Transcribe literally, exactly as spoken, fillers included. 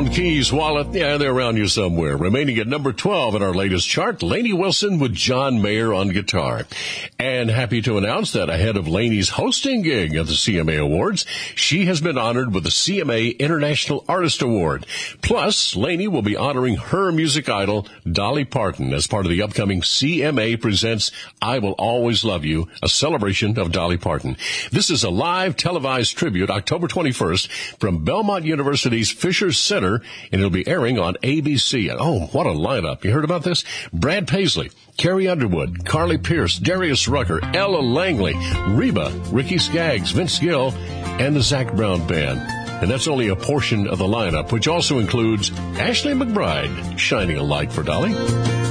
phone, keys, wallet, yeah, they're around you somewhere. Remaining at number twelve in our latest chart, Lainey Wilson with John Mayer on guitar. And happy to announce that ahead of Lainey's hosting gig at the C M A Awards, she has been honored with the C M A International Artist Award. Plus, Lainey will be honoring her music idol, Dolly Parton, as part of the upcoming C M A Presents I Will Always Love You, a celebration of Dolly Parton. This is a live televised tribute October twenty-first from Belmont University's Fisher Center, and it'll be airing on A B C. And oh, what a lineup. You heard about this? Brad Paisley, Carrie Underwood, Carly Pearce, Darius Rucker, Ella Langley, Reba, Ricky Skaggs, Vince Gill, and the Zac Brown Band. And that's only a portion of the lineup, which also includes Ashley McBryde shining a light for Dolly.